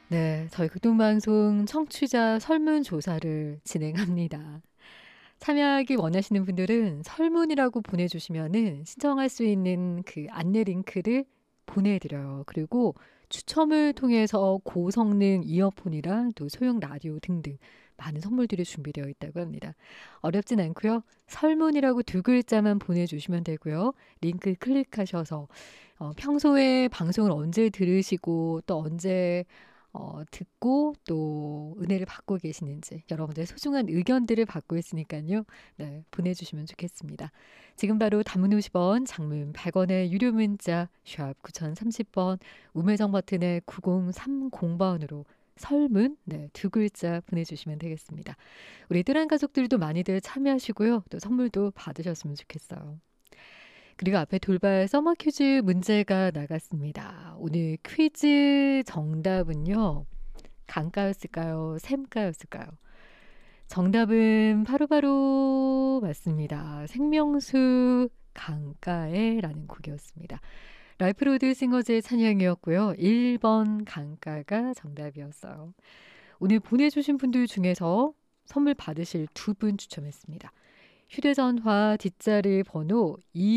네, 저희 극동방송 청취자 설문조사를 진행합니다. 참여하기 원하시는 분들은 설문이라고 보내주시면은 신청할 수 있는 그 안내 링크를 보내드려요. 그리고 추첨을 통해서 고성능 이어폰이랑 또 소형 라디오 등등 많은 선물들이 준비되어 있다고 합니다. 어렵진 않고요. 설문이라고 두 글자만 보내주시면 되고요. 링크 클릭하셔서 평소에 방송을 언제 들으시고 또 언제 듣고 또 은혜를 받고 계시는지 여러분들의 소중한 의견들을 받고 있으니까요. 네, 보내주시면 좋겠습니다. 지금 바로 단문 50원, 장문 100원의 유료 문자 샵 9030번, 우회정 버튼의 9030번으로 설문 네, 두 글자 보내주시면 되겠습니다. 우리 뜰한 가족들도 많이들 참여하시고요. 또 선물도 받으셨으면 좋겠어요. 그리고 앞에 돌발 서머 퀴즈 문제가 나갔습니다. 오늘 퀴즈 정답은요. 강가였을까요? 샘가였을까요? 정답은 바로바로 맞습니다. 생명수 강가에라는 곡이었습니다. 라이프로드 싱어즈의 찬양이었고요. 1번 강가가 정답이었어요. 오늘 보내주신 분들 중에서 선물 받으실 두 분 추첨했습니다. 휴대전화 뒷자리 번호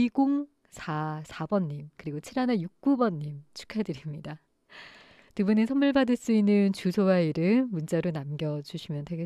2044번님 그리고 7169번님 축하드립니다. 두 분은 선물 받을 수 있는 주소와 이름 문자로 남겨주시면 되겠습니다.